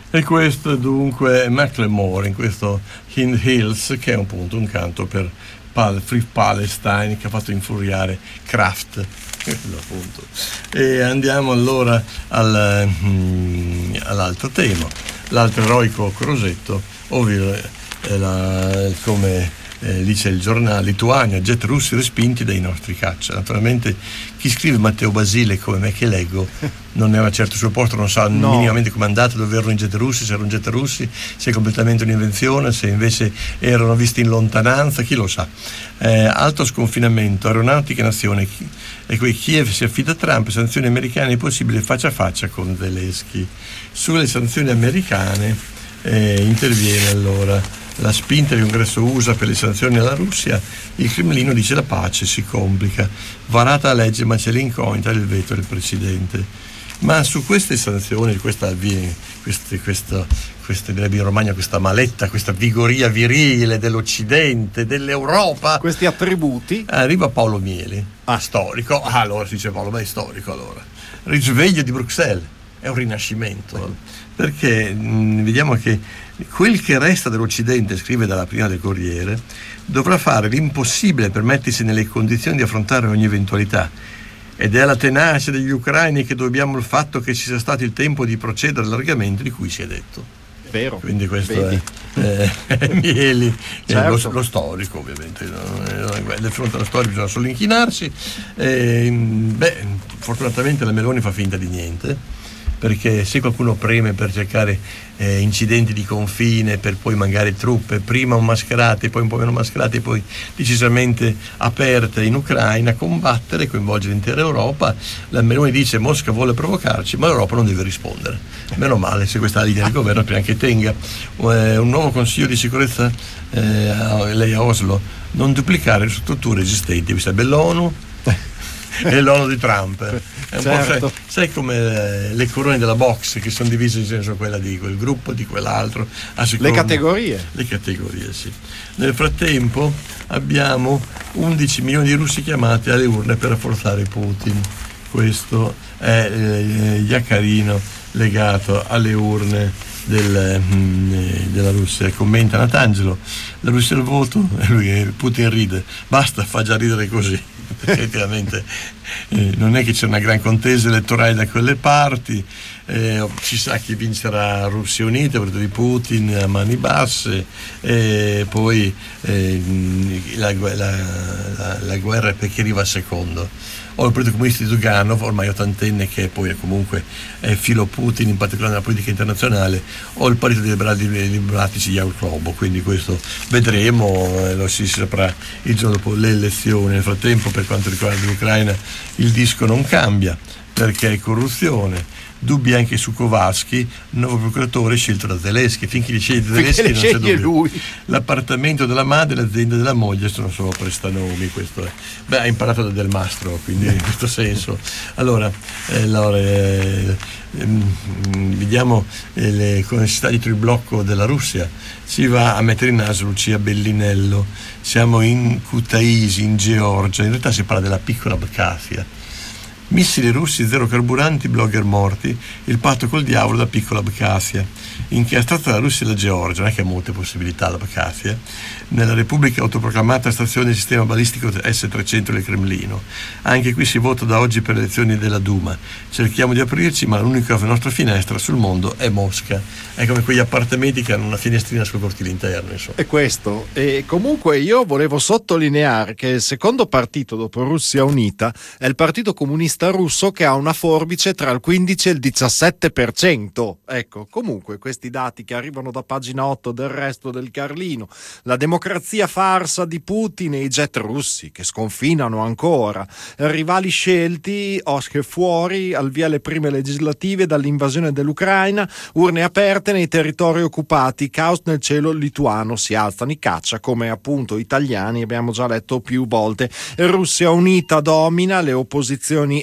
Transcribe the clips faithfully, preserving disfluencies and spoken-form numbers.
E questo dunque Macklemore in questo Hind Hills, che è appunto un canto per Pal- Free Palestine, che ha fatto infuriare Kraft. Appunto. E andiamo allora al, mm, all'altro tema, l'altro eroico Crosetto, ovvero eh, la, come eh, dice il giornale, Lituania, jet russi respinti dai nostri caccia. Naturalmente chi scrive Matteo Basile come me che leggo non era certo sul posto, non sa no. minimamente come è andato, dove erano i jet russi, se erano jet russi, se è completamente un'invenzione, se invece erano visti in lontananza, chi lo sa. Eh, alto sconfinamento, aeronautica nazione, chi, e qui Kiev si affida a Trump, sanzioni americane possibili faccia a faccia con Zelensky. Sulle sanzioni americane eh, interviene allora la spinta del congresso U S A per le sanzioni alla Russia. Il Cremlino dice la pace si complica, varata la legge ma c'è l'incognita del veto del presidente. Ma su queste sanzioni, questa, queste, questa, questa in Romagna, questa maletta, questa vigoria virile dell'Occidente, dell'Europa, questi attributi, arriva Paolo Mieli, ah. storico. Ah, allora si dice Paolo, ma è storico allora. Risveglio di Bruxelles, è un rinascimento, perché mh, vediamo che quel che resta dell'Occidente, scrive dalla prima del Corriere, dovrà fare l'impossibile per mettersi nelle condizioni di affrontare ogni eventualità. Ed è alla tenacia degli ucraini che dobbiamo il fatto che ci sia stato il tempo di procedere all'allargamento di cui si è detto. Vero. Quindi questo Vedi. è eh, Mieli, certo. lo, lo storico ovviamente, no? Di fronte allo storico bisogna solo inchinarsi. Eh, beh, fortunatamente la Meloni fa finta di niente, perché se qualcuno preme per cercare eh, incidenti di confine, per poi magari truppe prima mascherate, poi un po' meno mascherate, poi decisamente aperte in Ucraina, combattere, coinvolgere l'intera Europa, la Meloni dice Mosca vuole provocarci, ma l'Europa non deve rispondere. Meno male, se questa è la linea del governo, prima che tenga eh, un nuovo consiglio di sicurezza eh, a, lei a Oslo, non duplicare le strutture esistenti, questa è l'ONU e l'ONU di Trump. È un certo. po' sai, sai come le corone della box, che sono divise in senso quella di quel gruppo, di quell'altro, a seconda, le categorie le categorie sì. Nel frattempo abbiamo undici milioni di russi chiamati alle urne per rafforzare Putin. Questo è eh, Iaccarino legato alle urne del, mh, della Russia. Commenta Natangelo, la Russia al voto, e lui, Putin ride, basta, fa già ridere così. Effettivamente eh, non è che c'è una gran contesa elettorale da quelle parti, eh, si sa chi vincerà Russia Unita, quello di Putin a mani basse, e poi eh, la, la, la, la guerra è per chi arriva al secondo, o il Partito Comunista di Zuganov, ormai ottantenne, che poi è comunque è filo Putin, in particolare nella politica internazionale, o il Partito dei Liberali Democratici di Jacobo. Quindi questo vedremo, eh, lo si saprà il giorno dopo le elezioni. Nel frattempo, per quanto riguarda l'Ucraina, il disco non cambia, perché è corruzione. Dubbi anche su Kowalski, nuovo procuratore scelto da Zelensky. Finché li sceglie Zelensky non c'è dubbio. Lui. L'appartamento della madre e l'azienda della moglie sono solo prestanomi. Questo è. Beh, ha imparato da Del Mastro, quindi in questo senso. Allora, eh, allora eh, ehm, vediamo eh, le necessità di triblocco della Russia. Si va a mettere in naso Lucia Bellinello. Siamo in Kutaisi, in Georgia. In realtà si parla della piccola Abkhazia. Missili russi, zero carburanti, blogger morti, il patto col diavolo da piccola Abkhazia. Inchiastrata la Russia e la Georgia, non è che ha molte possibilità l'Abkhazia, nella Repubblica autoproclamata stazione del sistema balistico S trecento del Cremlino. Anche qui si vota da oggi per le elezioni della Duma. Cerchiamo di aprirci, ma l'unica nostra finestra sul mondo è Mosca. È come quegli appartamenti che hanno una finestrina sul cortile interno, insomma. È questo. E comunque io volevo sottolineare che il secondo partito dopo Russia Unita è il Partito Comunista Russo, che ha una forbice tra il quindici e il diciassette per cento. Ecco, comunque questi dati che arrivano da pagina otto del Resto del Carlino, la democrazia farsa di Putin e i jet russi che sconfinano ancora, rivali scelti, Oscar fuori, al via le prime legislative dall'invasione dell'Ucraina, urne aperte nei territori occupati, caos nel cielo lituano, si alzano i caccia come appunto italiani, abbiamo già letto più volte. Russia Unita domina, le opposizioni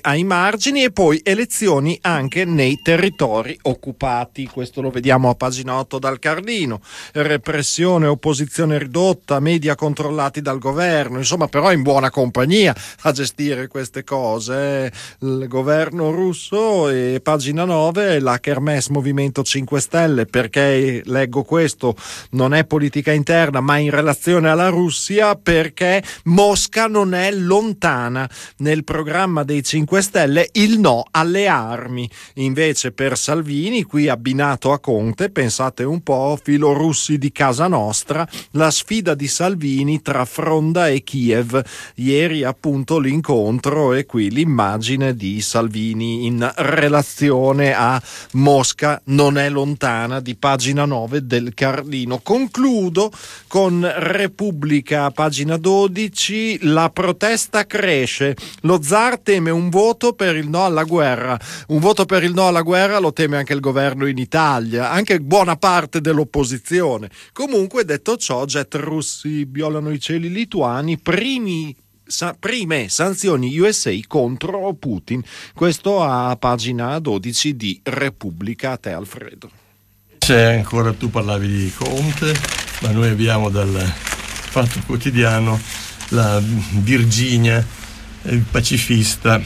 ai margini e poi elezioni anche nei territori occupati. Questo lo vediamo a pagina otto dal Carlino. Repressione, opposizione ridotta, media controllati dal governo, insomma, però in buona compagnia a gestire queste cose il governo russo. E pagina nove, la Kermesse Movimento cinque Stelle, perché leggo questo, non è politica interna ma in relazione alla Russia, perché Mosca non è lontana. Nel programma dei cinque Stelle il no alle armi, invece per Salvini, qui abbinato a Conte, pensate un po', filorussi di casa nostra, la sfida di Salvini tra Fronda e Kiev. Ieri appunto l'incontro e qui l'immagine di Salvini in relazione a Mosca non è lontana, di pagina nove del Carlino. Concludo con Repubblica, pagina dodici, la protesta cresce, lo zar teme un voto per il no alla guerra. Un voto per il no alla guerra lo teme anche il governo in Italia, anche buona parte dell'opposizione. Comunque, detto ciò, jet russi violano i cieli lituani, primi Sa- prime sanzioni U S A contro Putin. Questo a pagina dodici di Repubblica. A te, Alfredo. C'è ancora, tu parlavi di Conte, ma noi abbiamo dal Fatto Quotidiano la Virginia, il pacifista.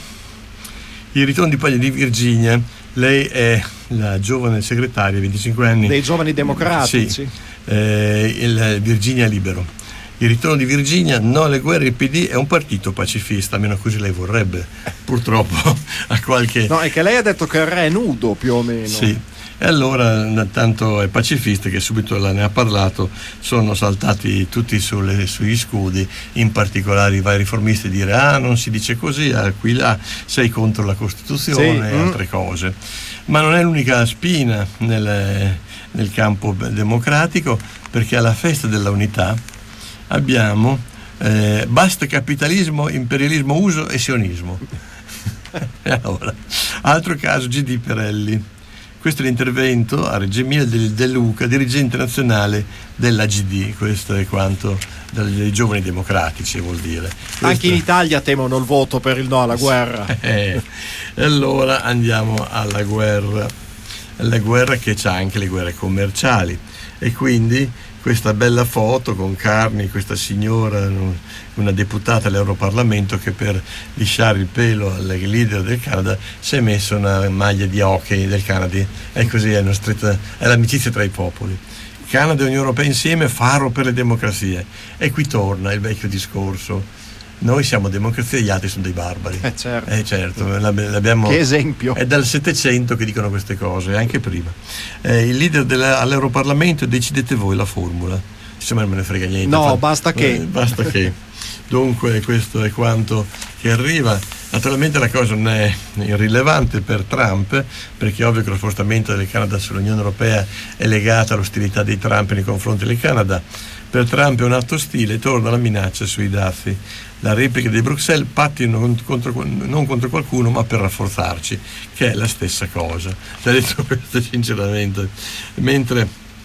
Il ritorno di paglia di Virginia. Lei è la giovane segretaria, venticinque anni, dei Giovani Democratici. Sì, eh, il Virginia Libero. Il ritorno di Virginia, no alle guerre, il P D è un partito pacifista, almeno così lei vorrebbe, purtroppo a qualche... No, è che lei ha detto che il re è nudo, più o meno. Sì, e allora tanto è pacifista che subito ne ha parlato, sono saltati tutti sulle, sugli scudi, in particolare i vari riformisti, dire ah non si dice così, ah, qui là sei contro la Costituzione, sì, e altre mm. cose. Ma non è l'unica spina nel, nel campo democratico, perché alla festa della unità abbiamo eh, basta capitalismo, imperialismo, uso e sionismo. E allora, altro caso, G D Perelli. Questo è l'intervento a Reggio Emilia del De Luca, dirigente nazionale della G D. Questo è quanto dei Giovani Democratici vuol dire. Questo... Anche in Italia temono il voto per il no alla guerra. E allora andiamo alla guerra. La guerra che c'ha anche le guerre commerciali. E quindi questa bella foto con Carney, questa signora, una deputata all'Europarlamento, che per lisciare il pelo al leader del Canada si è messa una maglia di hockey del Canada, e così è, stretta, è l'amicizia tra i popoli. Canada e Unione Europea insieme, faro per le democrazie. E qui torna il vecchio discorso: noi siamo democrazia e gli altri sono dei barbari. Eh certo, eh certo l'abbiamo, che esempio. È dal Settecento che dicono queste cose, anche prima. Eh, il leader della, all'Europarlamento, decidete voi la formula. Insomma, non me ne frega niente. No, fa, basta che. Eh, basta che. Dunque questo è quanto che arriva. Naturalmente la cosa non è irrilevante per Trump, perché è ovvio che lo spostamento del Canada sull'Unione Europea è legato all'ostilità di Trump nei confronti del Canada. Per Trump è un atto ostile, torna la minaccia sui dazi. La replica di Bruxelles, patti non contro, non contro qualcuno ma per rafforzarci, che è la stessa cosa. Ti ha detto questo sinceramente. Mentre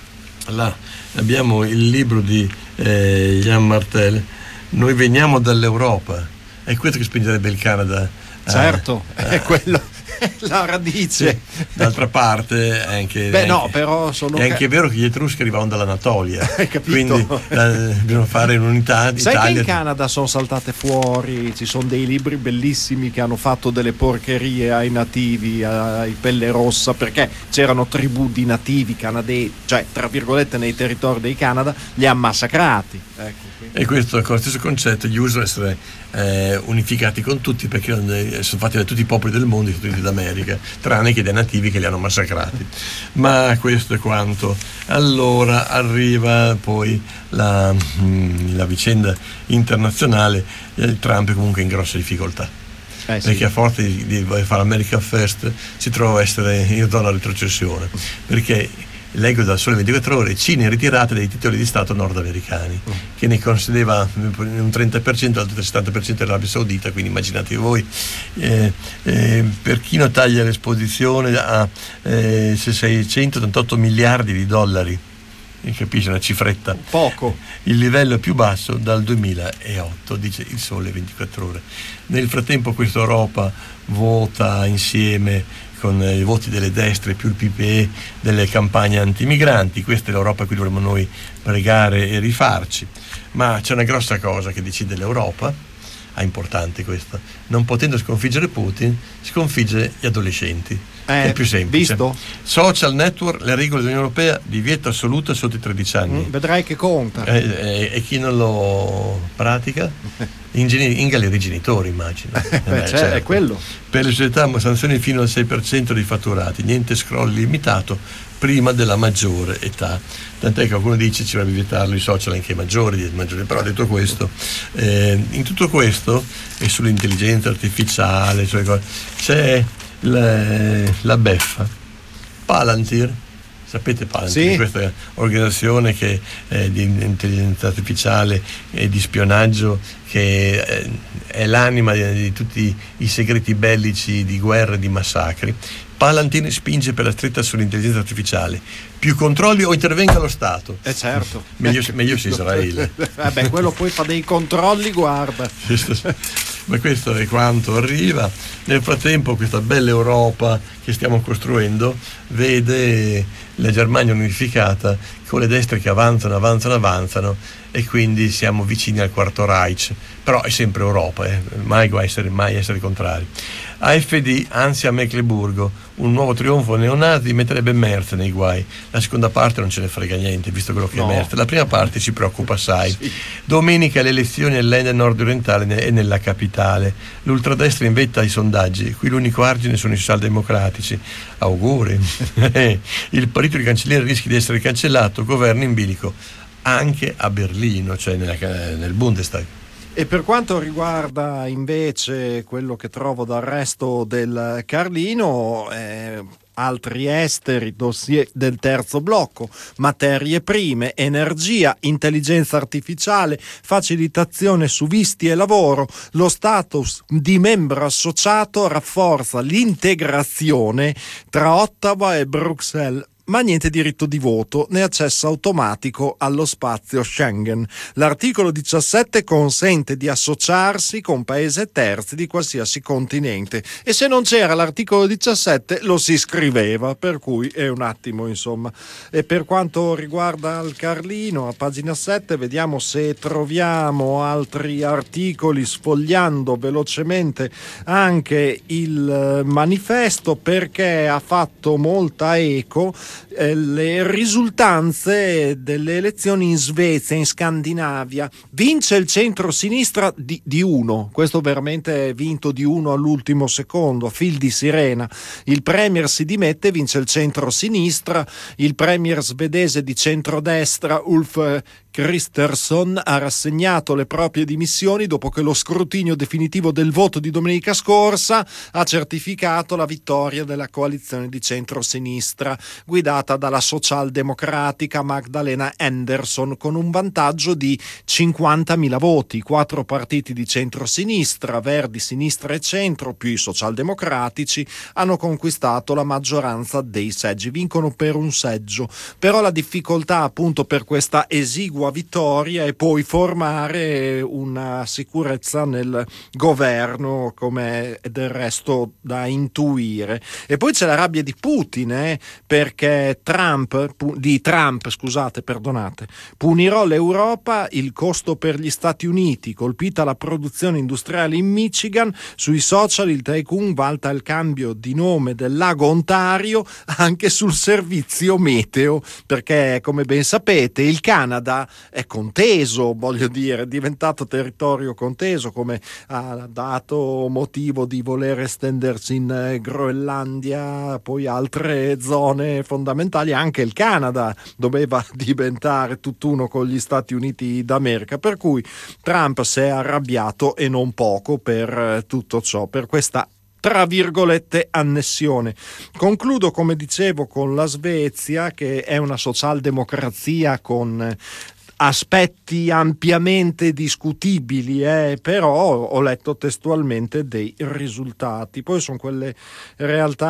là abbiamo il libro di eh, Jean Martel, Noi veniamo dall'Europa, è questo che spingerebbe il Canada. Certo, a, è quello. La radice. Sì. D'altra parte è anche, Beh, è no, anche, però sono è anche vero che gli Etruschi arrivavano dall'Anatolia. Hai capito? Quindi eh, bisogna fare un'unità di Sai Italia. che in Canada sono saltate fuori, ci sono dei libri bellissimi che hanno fatto delle porcherie ai nativi, ai pelle rossa, perché c'erano tribù di nativi canadesi, cioè tra virgolette nei territori del Canada, li ha massacrati. Ecco. E questo con lo stesso concetto gli uso essere eh, unificati con tutti, perché sono fatti da tutti i popoli del mondo, i Stati Uniti d'America, tranne che dai nativi che li hanno massacrati. Ma questo è quanto. Allora arriva poi la, la vicenda internazionale. Il Trump è comunque in grosse difficoltà, eh sì. Perché a forza di, di fare America First si trova a essere in zona retrocessione, perché leggo da Sole ventiquattro Ore, Cina è ritirata dai titoli di Stato nordamericani, mm. che ne concedeva un trenta per cento, l'altro settanta per cento dell'Arabia Saudita, quindi immaginatevi voi. Eh, eh, per chi non taglia l'esposizione a eh, seicentottantotto miliardi di dollari capisci, una cifretta. Poco. Il livello più basso dal duemilaotto, dice il Sole ventiquattro Ore. Nel frattempo questa Europa vota insieme con i voti delle destre più il P P E delle campagne antimigranti. Questa è l'Europa a cui dovremmo noi pregare e rifarci. Ma c'è una grossa cosa che decide l'Europa. È ah, importante questo, non potendo sconfiggere Putin, sconfigge gli adolescenti. Eh, è più semplice. Visto? Social network, le regole dell'Unione Europea, divieto assoluto sotto i tredici anni. Mm, vedrai che conta. Eh, eh, e chi non lo pratica? In, geni- in galera i genitori, immagino. Eh, beh, certo. È quello. Per le società sanzioni fino al sei per cento dei fatturati, niente scroll limitato prima della maggiore età. Tant'è che qualcuno dice ci dovrebbe vietarlo i social anche ai maggiori, maggiori. Però detto questo, eh, in tutto questo e sull'intelligenza artificiale, sulle cose, c'è la, la beffa. Palantir, sapete Palantir, sì. Questa organizzazione che è di intelligenza artificiale e di spionaggio, che è, è l'anima di, di tutti i segreti bellici di guerre e di massacri. Palantir spinge per la stretta sull'intelligenza artificiale. Più controlli o intervenga lo Stato? Eh certo. Meglio, meglio su Israele. Vabbè, quello poi fa dei controlli, guarda. Ma questo è quanto arriva. Nel frattempo questa bella Europa che stiamo costruendo vede la Germania unificata con le destre che avanzano, avanzano, avanzano, e quindi siamo vicini al quarto Reich. Però è sempre Europa, eh? mai essere, mai essere contrari. A F D, ansia a Mecleburgo, un nuovo trionfo neonazi metterebbe Merz nei guai. La seconda parte non ce ne frega niente, visto quello che no. è Merz. La prima parte ci preoccupa assai. Sì. Domenica le elezioni nell'Ende nord-orientale e nella capitale. L'ultradestra in vetta ai sondaggi, qui l'unico argine sono i socialdemocratici. Auguri. Il partito di cancelliere rischia di essere cancellato, governo in bilico anche a Berlino, cioè nella, nel Bundestag. E per quanto riguarda invece quello che trovo dal resto del Carlino, eh, altri esteri, dossier del terzo blocco, materie prime, energia, intelligenza artificiale, facilitazione su visti e lavoro, lo status di membro associato rafforza l'integrazione tra Ottawa e Bruxelles. Ma niente diritto di voto né accesso automatico allo spazio Schengen. L'articolo diciassette consente di associarsi con paesi terzi di qualsiasi continente, e se non c'era l'articolo diciassette lo si scriveva, per cui è un attimo, insomma. E per quanto riguarda il Carlino, a pagina sette vediamo se troviamo altri articoli, sfogliando velocemente anche il manifesto, perché ha fatto molta eco Eh, le risultanze delle elezioni in Svezia, in Scandinavia. Vince il centro-sinistra di, di uno, questo veramente è vinto di uno all'ultimo secondo, fil di sirena. Il premier si dimette, vince il centro-sinistra. Il premier svedese di centrodestra Ulf Kristersson ha rassegnato le proprie dimissioni dopo che lo scrutinio definitivo del voto di domenica scorsa ha certificato la vittoria della coalizione di centro-sinistra guidata dalla socialdemocratica Magdalena Andersson, con un vantaggio di cinquantamila voti. Quattro partiti di centro-sinistra, Verdi, Sinistra e Centro, più i socialdemocratici, hanno conquistato la maggioranza dei seggi, vincono per un seggio. Però la difficoltà appunto per questa esigua vittoria è poi formare una sicurezza nel governo, come è del resto da intuire. E poi c'è la rabbia di Putin, eh, perché Trump, pu- di Trump, scusate, perdonate, punirò l'Europa, il costo per gli Stati Uniti, colpita la produzione industriale in Michigan, sui social il tycoon valta il cambio di nome del lago Ontario anche sul servizio meteo, perché come ben sapete il Canada è conteso, voglio dire, è diventato territorio conteso, come ha dato motivo di voler estendersi in Groenlandia, poi altre zone fondamentali. Anche il Canada doveva diventare tutt'uno con gli Stati Uniti d'America, per cui Trump si è arrabbiato e non poco per tutto ciò, per questa tra virgolette annessione. Concludo, come dicevo, con la Svezia, che è una socialdemocrazia con aspetti ampiamente discutibili, eh, però ho letto testualmente dei risultati. Poi sono quelle realtà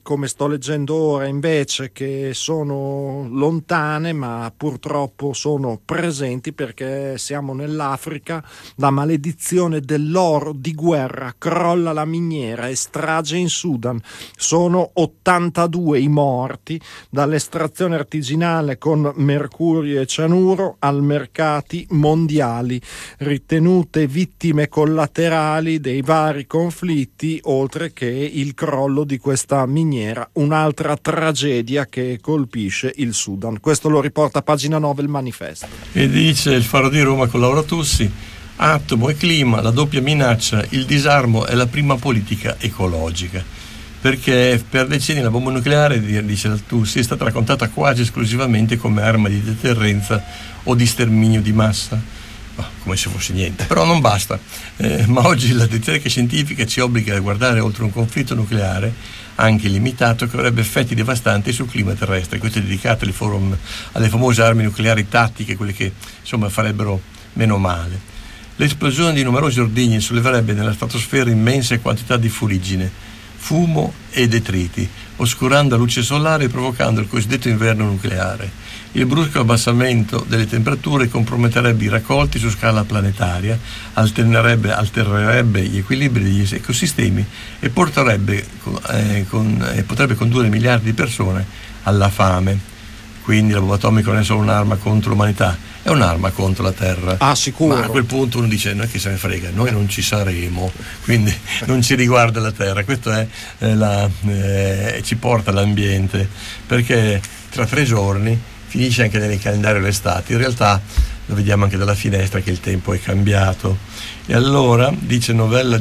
come sto leggendo ora invece, che sono lontane ma purtroppo sono presenti, perché siamo nell'Africa, la maledizione dell'oro di guerra, crolla la miniera e strage in Sudan, sono ottantadue i morti dall'estrazione artigianale con mercurio e cianuro al mercati mondiali, ritenute vittime collaterali dei vari conflitti, oltre che il crollo di questa miniera, un'altra tragedia che colpisce il Sudan. Questo lo riporta a pagina nove il manifesto. E dice il Faro di Roma con Laura Tussi: atomo e clima, la doppia minaccia, il disarmo è la prima politica ecologica. Perché per decenni la bomba nucleare, dice la Tussi, è stata raccontata quasi esclusivamente come arma di deterrenza o di sterminio di massa. Oh, come se fosse niente, però non basta. Eh, ma oggi la ricerca scientifica ci obbliga a guardare oltre un conflitto nucleare, anche limitato, che avrebbe effetti devastanti sul clima terrestre. Questo è dedicato alle, forum, alle famose armi nucleari tattiche, quelle che insomma farebbero meno male. L'esplosione di numerosi ordigni solleverebbe nella stratosfera immense quantità di fuliggine, fumo e detriti, oscurando la luce solare e provocando il cosiddetto inverno nucleare. Il brusco abbassamento delle temperature comprometterebbe i raccolti su scala planetaria, alternerebbe, altererebbe gli equilibri degli ecosistemi e porterebbe, eh, con, eh, potrebbe condurre miliardi di persone alla fame. Quindi la bomba atomica non è solo un'arma contro l'umanità, è un'arma contro la Terra. Ah, sicuro. Ma a quel punto uno dice: noi che se ne frega, noi non ci saremo, quindi non ci riguarda la Terra. Questo è eh, la, eh, ci porta all'ambiente, perché tra tre giorni finisce anche nel calendario l'estate. In realtà lo vediamo anche dalla finestra che il tempo è cambiato. E allora, dice Novella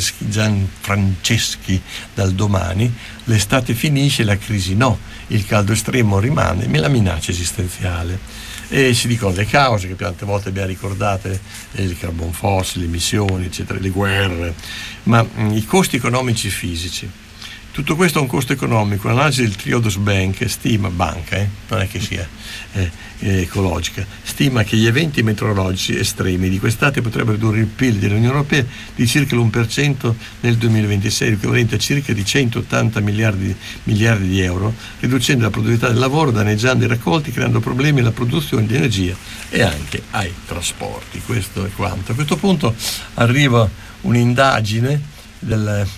Gianfranceschi dal Domani, l'estate finisce, la crisi no, il caldo estremo rimane, ma la minaccia esistenziale. E si dicono le cause che più tante volte abbiamo ricordate, il carbon fossile, le emissioni, eccetera, le guerre, ma mh, i costi economici e fisici. Tutto questo ha un costo economico. L'analisi del Triodos Bank stima, banca, eh, non è che sia eh, eh, ecologica, stima che gli eventi meteorologici estremi di quest'estate potrebbero ridurre il P I L dell'Unione Europea di circa l'uno per cento nel duemilaventisei, equivalente a circa di centottanta miliardi, miliardi di euro, riducendo la produttività del lavoro, danneggiando i raccolti, creando problemi alla produzione di energia e anche ai trasporti. Questo è quanto. A questo punto arriva un'indagine del,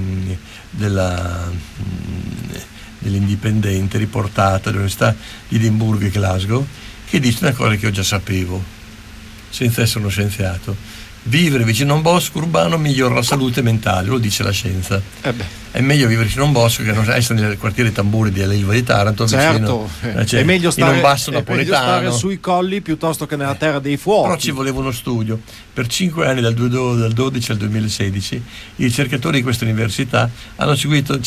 della, dell'Indipendente riportata all'Università di Edimburgo e Glasgow, che dice una cosa che io già sapevo senza essere uno scienziato: vivere vicino a un bosco urbano migliora la salute mentale, lo dice la scienza. Eh beh. È meglio vivere vicino a un bosco che non essere nel quartiere Tamburi dell'Ilva di Taranto, certo, vicino, cioè, è meglio stare, in un basso è napoletano, meglio stare sui colli piuttosto che nella terra dei fuochi. Però ci voleva uno studio. Per cinque anni, dal duemiladodici al duemilasedici, i ricercatori di questa università hanno seguito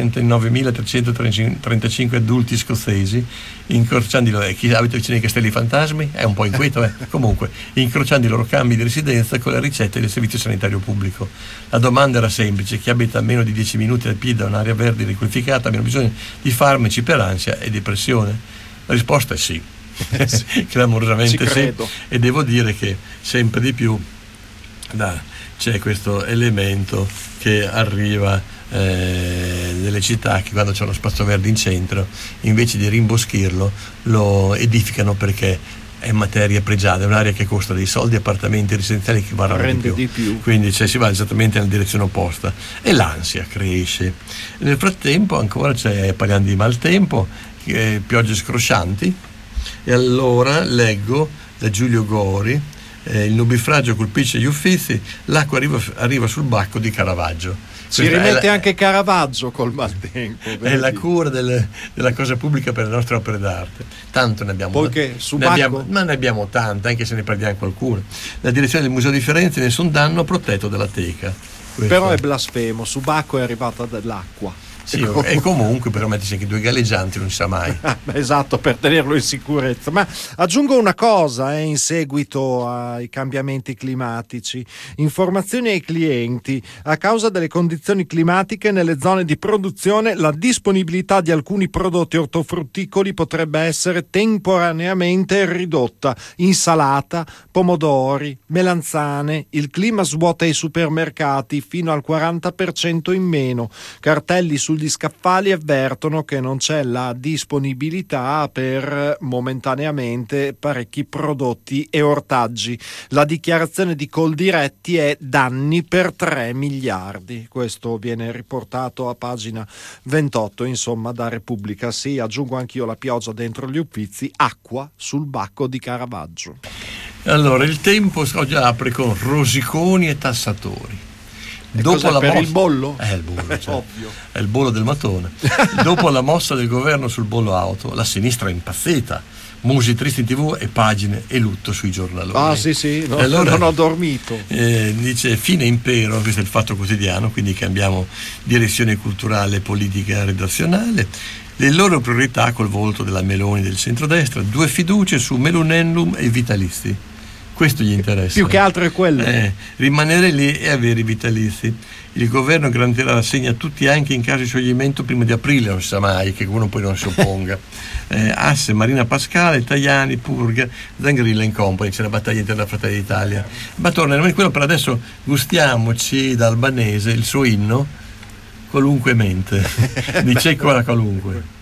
centoventinovemilatrecentotrentacinque adulti scozzesi, incrociando i loro, chi abita vicino ai Castelli Fantasmi è un po' inquieto, eh? Comunque, incrociando i loro cambi di residenza con le ricette del servizio sanitario pubblico. La domanda era semplice: chi abita a meno di dieci minuti al piede da un'area verde riqualificata ha meno bisogno di farmaci per ansia e depressione? La risposta è sì. Clamorosamente sì, e devo dire che sempre di più da, c'è questo elemento che arriva eh, nelle città, che quando c'è uno spazio verde in centro, invece di rimboschirlo lo edificano, perché è materia pregiata, è un'area che costa dei soldi, appartamenti residenziali che varano di più. di più Quindi cioè, si va esattamente nella direzione opposta e l'ansia cresce. Nel frattempo ancora c'è, parliamo di maltempo, eh, piogge scroscianti. E allora leggo da Giulio Gori, eh, il nubifragio colpisce gli Uffizi, l'acqua arriva, arriva sul bacco di Caravaggio. Si Questa rimette la, anche Caravaggio col maltempo. È la cura del, della cosa pubblica per le nostre opere d'arte. Tanto ne abbiamo, Poiché su ne bacco? abbiamo, ma ne abbiamo tante, anche se ne perdiamo qualcuno. La direzione del Museo di Firenze, nessun danno, protetto dalla teca. Questo. Però è blasfemo, su bacco è arrivata dell'acqua. Sì, e comunque per metterci anche due galleggianti non si sa mai. Esatto, per tenerlo in sicurezza. Ma aggiungo una cosa eh, in seguito ai cambiamenti climatici: informazioni ai clienti. A causa delle condizioni climatiche nelle zone di produzione, la disponibilità di alcuni prodotti ortofrutticoli potrebbe essere temporaneamente ridotta. Insalata, pomodori, melanzane. Il clima svuota i supermercati fino al quaranta per cento in meno. Cartelli sul sugli scaffali avvertono che non c'è la disponibilità per momentaneamente parecchi prodotti e ortaggi. La dichiarazione di Coldiretti è danni per tre miliardi. Questo viene riportato a pagina ventotto, insomma, da Repubblica. Sì, aggiungo anch'io la pioggia dentro gli Uffizi, acqua sul bacco di Caravaggio. Allora, il Tempo oggi apre con rosiconi e tassatori. E dopo la per mossa... il bollo? È il bollo, cioè, ovvio. È il bollo del mattone. Dopo la mossa del governo sul bollo auto, la sinistra è impazzita. Musi tristi in tv e pagine e lutto sui giornaloni. Ah sì sì, no, allora, non ho dormito. Eh, dice fine impero, questo è il Fatto Quotidiano, quindi cambiamo direzione culturale, politica, redazionale. Le loro priorità col volto della Meloni del centrodestra, due fiducie su Melunellum e vitalizi. Questo gli interessa. Più che altro è quello. Eh, rimanere lì e avere i vitalizi. Il governo garantirà l'assegno a tutti anche in caso di scioglimento prima di aprile, non si sa mai che uno poi non si opponga. Eh, Asse, Marina Pascale, Tajani, Purga, Zangrilla in company, c'è la battaglia interna Fratelli d'Italia. Ma torna, quello per adesso gustiamoci da albanese il suo inno, qualunque mente, di Cecco alla qualunque.